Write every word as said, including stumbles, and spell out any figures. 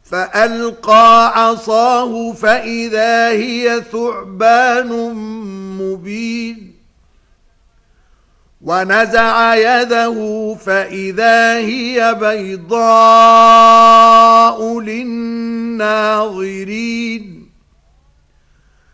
فألقى عصاه فإذا هي ثعبان مبين ونزع يده فإذا هي بيضاء للناظرين